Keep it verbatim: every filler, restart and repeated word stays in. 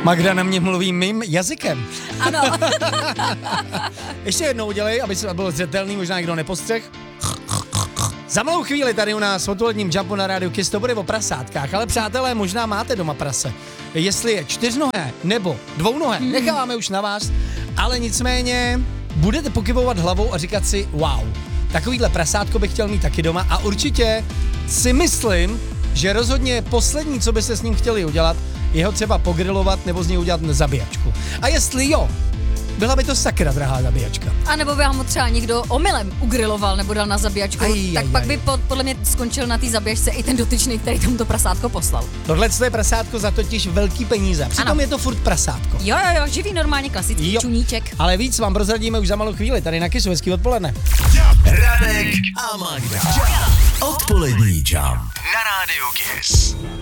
Magda na mě mluví mým jazykem. Ano. Ještě jednou udělej, aby se bylo zřetelný, možná někdo nepostřeh. Za malou chvíli tady u nás v odpoledním Jumpu na rádiu Kiss to bude o prasátkách, ale přátelé, možná máte doma prase. Jestli je čtyřnohé nebo dvounohé, mm. necháváme už na vás, ale nicméně budete pokyvovat hlavou a říkat si wow, takovýhle prasátko bych chtěl mít taky doma a určitě si myslím, že rozhodně poslední, co byste s ním chtěli udělat, je ho třeba pogrilovat nebo z něj udělat zabíjačku. A jestli jo, byla by to sakra drahá zabíjačka. A nebo by ho třeba někdo omylem ugriloval nebo dal na zabíjačku, aj, tak aj, pak aj. by pod, podle mě skončil na té zabíjačce i ten dotyčný, který tomu to prasátko poslal. Tohle je prasátko za totiž velký peníze. Přitom ano. Je to furt prasátko. Jo, jo, jo, živý normálně klasický jo. čuníček. Ale víc vám prozradíme už za malou chvíli, tady na Kissu, hezký odpoledne. Radek a Magda. Odpolední Jump na rádiu Kiss.